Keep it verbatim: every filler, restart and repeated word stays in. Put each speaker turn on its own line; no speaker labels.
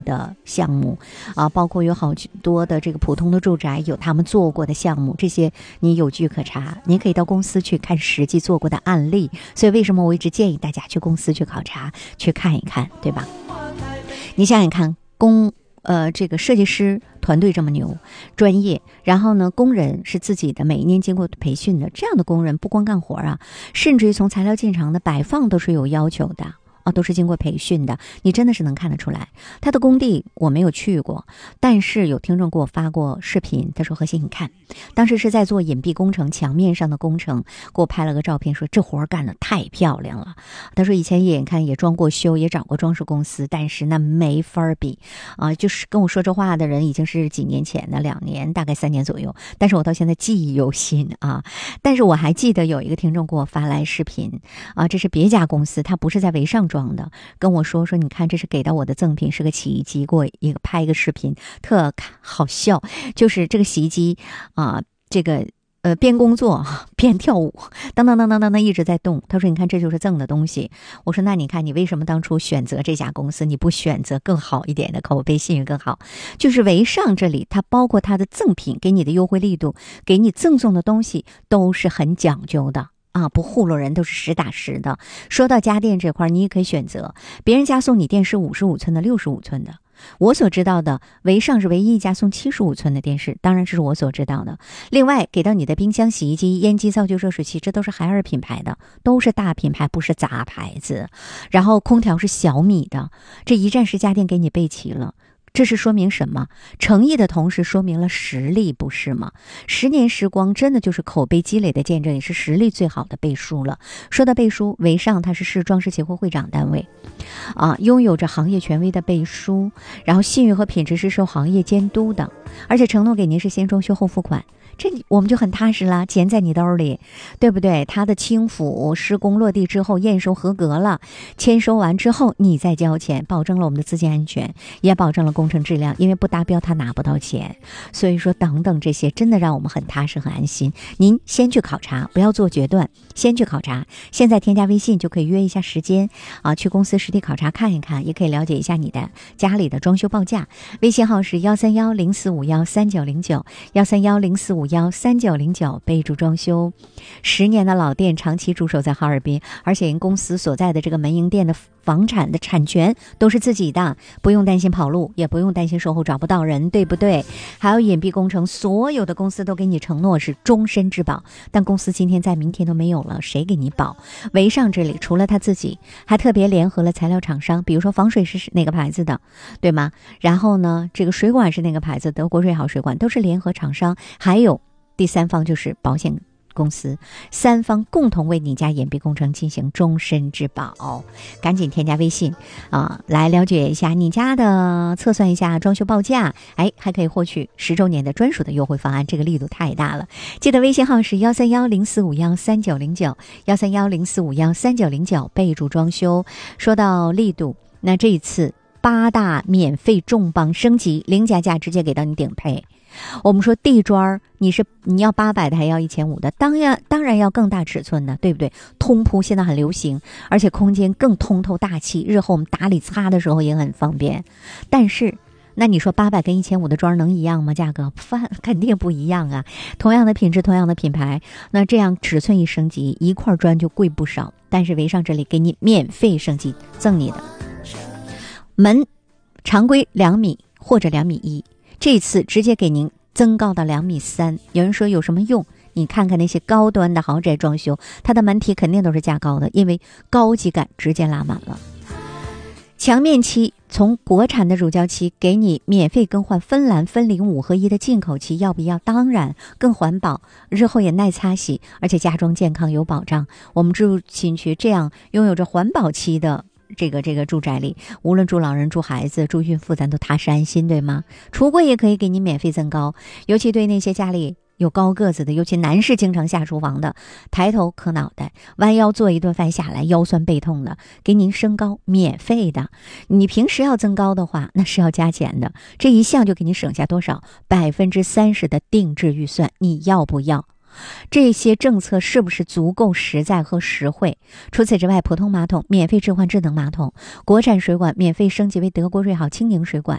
的项目啊，包括有好多的这个普通的住宅有他们做过的项目，这些你有据可查，你可以到公司去看实际做过的案例。所以为什么我一直建议大家去公司去考察，去看一看，对吧？你想想看，工呃这个设计师团队这么牛专业，然后呢工人是自己的，每一年经过培训的，这样的工人不光干活啊，甚至于从材料进场的摆放都是有要求的啊，都是经过培训的，你真的是能看得出来。他的工地我没有去过，但是有听众给我发过视频，他说何欣你看，当时是在做隐蔽工程，墙面上的工程，给我拍了个照片，说这活干得太漂亮了。他说以前眼看也装过修，也找过装饰公司，但是那没法比啊，就是跟我说这话的人已经是几年前的，两年大概三年左右，但是我到现在记忆犹新啊。但是我还记得有一个听众给我发来视频啊，这是别家公司，他不是在维上装的，跟我说说你看这是给到我的赠品，是个洗衣机，给我一个拍一个视频，特好笑，就是这个洗衣机啊，这个呃边工作边跳舞，当当当当当当一直在动。他说你看这就是赠的东西。我说那你看你为什么当初选择这家公司，你不选择更好一点的，口碑信誉更好？就是维上这里它包括它的赠品给你的优惠力度，给你赠送的东西都是很讲究的啊，不糊弄人，都是实打实的。说到家电这块，你也可以选择，别人家送你电视五十五寸的、六十五寸的。我所知道的，维上是唯一一家送七十五寸的电视，当然这是我所知道的。另外给到你的冰箱、洗衣机、烟机、灶具、热水器，这都是海尔品牌的，都是大品牌，不是杂牌子。然后空调是小米的，这一站式家电给你备齐了。这是说明什么？诚意的同时说明了实力，不是吗？十年时光真的就是口碑积累的见证，也是实力最好的背书了。说到背书，维上它是市装饰协会会长单位啊，拥有着行业权威的背书，然后信誉和品质是受行业监督的，而且承诺给您是先装修后付款，这我们就很踏实了，钱在你兜里，对不对？它的轻辅施工落地之后验收合格了，签收完之后你再交钱，保证了我们的资金安全，也保证了工程质量，因为不达标他拿不到钱。所以说等等这些真的让我们很踏实很安心。您先去考察，不要做决断，先去考察。现在添加微信就可以约一下时间啊，去公司实地考察看一看，也可以了解一下你的家里的装修报价。微信号是幺三幺零四五幺三九零九幺三幺零四五幺三九零九，备注装修。十年的老店，长期驻守在哈尔滨，而且您公司所在的这个门营店的房产的产权都是自己的，不用担心跑路，也不用担心售后找不到人，对不对？还有隐蔽工程，所有的公司都给你承诺是终身质保，但公司今天在明天都没有了，谁给你保？维上这里除了他自己，还特别联合了材料厂商，比如说防水是哪个牌子的，对吗？然后呢，这个水管是哪个牌子，德国瑞好水管，都是联合厂商，还有第三方就是保险公司，三方共同为你家隐蔽工程进行终身质保。赶紧添加微信啊，来了解一下你家的，测算一下装修报价，哎，还可以获取十周年的专属的优惠方案，这个力度太大了。记得微信号是幺三幺零四五幺三九零九幺三幺零四五幺三九零九，备注装修。说到力度，那这一次八大免费重磅升级，零加价直接给到你顶配。我们说地砖你是你要八百的还要一千五的，当然当然要更大尺寸的，对不对？通铺现在很流行，而且空间更通透大气，日后我们打理擦的时候也很方便。但是那你说八百跟一千五的砖能一样吗？价格肯定不一样啊。同样的品质，同样的品牌，那这样尺寸一升级，一块砖就贵不少。但是维上这里给你免费升级，赠你的门常规两米或者两米一，这次直接给您增高到两米三。有人说有什么用？你看看那些高端的豪宅装修，它的门体肯定都是加高的，因为高级感直接拉满了。墙面漆从国产的乳胶漆给你免费更换芬兰芬零五合一的进口漆，要不要？当然，更环保，日后也耐擦洗，而且家装健康有保障。我们住进去这样拥有着环保漆的这个这个住宅里，无论住老人、住孩子、住孕妇，咱都踏实安心，对吗？橱柜也可以给你免费增高，尤其对那些家里有高个子的，尤其男士经常下厨房的，抬头磕脑袋，弯腰做一顿饭下来腰酸背痛的，给您升高，免费的。你平时要增高的话，那是要加钱的。这一项就给你省下多少？百分之三十的定制预算，你要不要？ 这些政策是不是足够实在和实惠？除此之外，普通马桶免费置换智能马桶，国产水管免费升级为德国瑞好轻盈水管，